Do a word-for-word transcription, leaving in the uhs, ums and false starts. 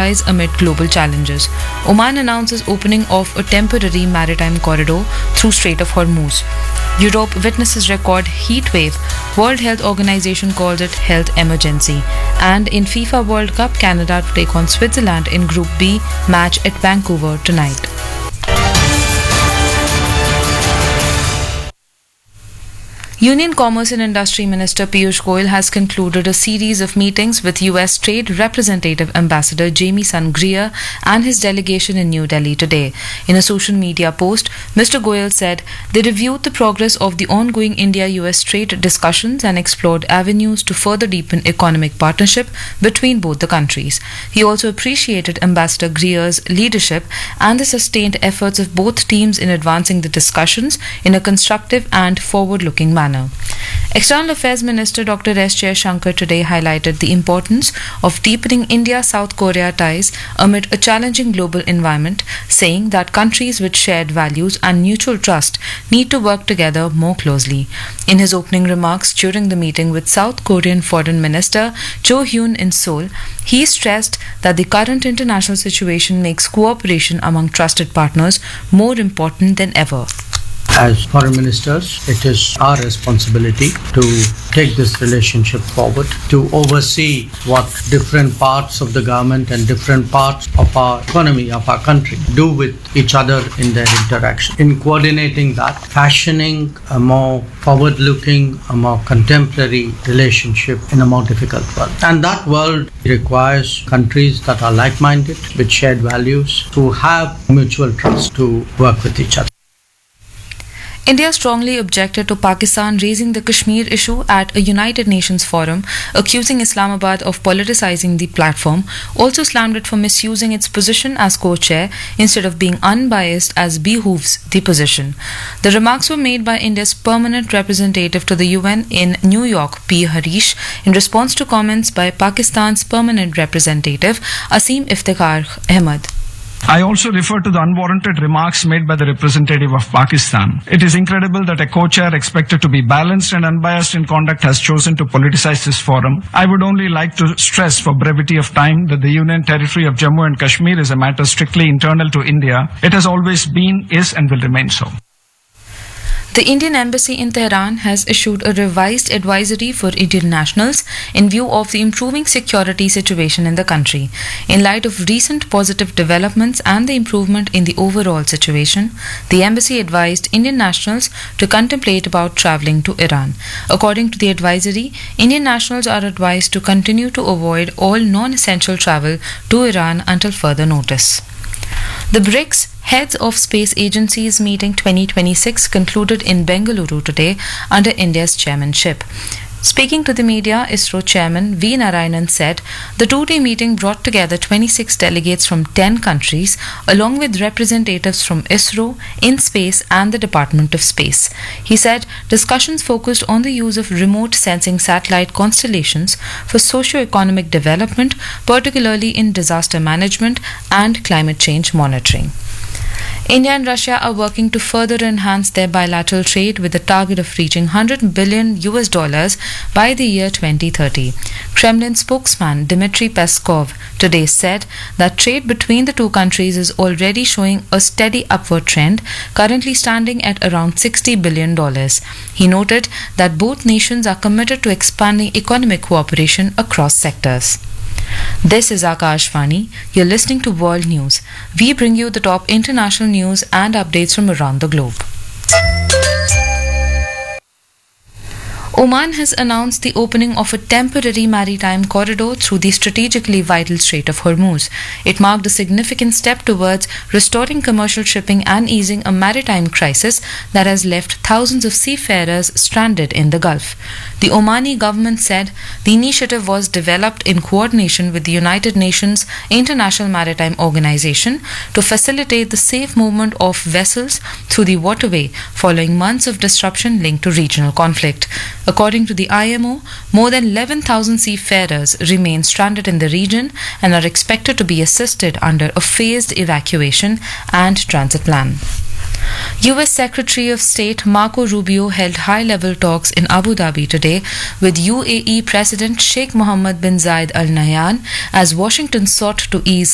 ties amid global challenges. Oman announces opening of a temporary maritime corridor through Strait of Hormuz. Europe witnesses record heat wave. World Health Organization calls it health emergency. And in FIFA World Cup, Canada to take on Switzerland in Group B match at Vancouver tonight. Union Commerce and Industry Minister Piyush Goyal has concluded a series of meetings with U S Trade Representative Ambassador Jamieson Greer and his delegation in New Delhi today. In a social media post, Mister Goyal said they reviewed the progress of the ongoing India-U S trade discussions and explored avenues to further deepen economic partnership between both the countries. He also appreciated Ambassador Greer's leadership and the sustained efforts of both teams in advancing the discussions in a constructive and forward-looking manner. External Affairs Minister Doctor S. Jaishankar today highlighted the importance of deepening India-South Korea ties amid a challenging global environment, saying that countries with shared values and mutual trust need to work together more closely. In his opening remarks during the meeting with South Korean Foreign Minister Cho Hyun in Seoul, he stressed that the current international situation makes cooperation among trusted partners more important than ever. As foreign ministers, it is our responsibility to take this relationship forward, to oversee what different parts of the government and different parts of our economy, of our country, do with each other in their interaction. In coordinating that, fashioning a more forward-looking, a more contemporary relationship in a more difficult world. And that world requires countries that are like-minded, with shared values, to have mutual trust, to work with each other. India strongly objected to Pakistan raising the Kashmir issue at a United Nations forum, accusing Islamabad of politicizing the platform, also slammed it for misusing its position as co-chair instead of being unbiased as behooves the position. The remarks were made by India's permanent representative to the U N in New York, P. Harish, in response to comments by Pakistan's permanent representative, Asim Iftikhar Ahmed. I also refer to the unwarranted remarks made by the representative of Pakistan. It is incredible that a co-chair expected to be balanced and unbiased in conduct has chosen to politicize this forum. I would only like to stress for brevity of time that the Union Territory of Jammu and Kashmir is a matter strictly internal to India. It has always been, is and will remain so. The Indian Embassy in Tehran has issued a revised advisory for Indian nationals in view of the improving security situation in the country. In light of recent positive developments and the improvement in the overall situation, the embassy advised Indian nationals to contemplate about travelling to Iran. According to the advisory, Indian nationals are advised to continue to avoid all non-essential travel to Iran until further notice. The BRICS Heads of Space Agencies Meeting twenty twenty-six concluded in Bengaluru today under India's chairmanship. Speaking to the media, ISRO Chairman V. Narayanan said the two-day meeting brought together twenty-six delegates from ten countries along with representatives from ISRO, InSpace and the Department of Space. He said discussions focused on the use of remote sensing satellite constellations for socio-economic development, particularly in disaster management and climate change monitoring. India and Russia are working to further enhance their bilateral trade with a target of reaching one hundred billion U S dollars by the year twenty thirty. Kremlin spokesman Dmitry Peskov today said that trade between the two countries is already showing a steady upward trend, currently standing at around sixty billion dollars. He noted that both nations are committed to expanding economic cooperation across sectors. This is Akashvani. You're listening to World News. We bring you the top international news and updates from around the globe. Oman has announced the opening of a temporary maritime corridor through the strategically vital Strait of Hormuz. It marked a significant step towards restoring commercial shipping and easing a maritime crisis that has left thousands of seafarers stranded in the Gulf. The Omani government said the initiative was developed in coordination with the United Nations International Maritime Organization to facilitate the safe movement of vessels through the waterway following months of disruption linked to regional conflict. According to the I M O, more than eleven thousand seafarers remain stranded in the region and are expected to be assisted under a phased evacuation and transit plan. U S Secretary of State Marco Rubio held high-level talks in Abu Dhabi today with U A E President Sheikh Mohammed bin Zayed Al Nahyan as Washington sought to ease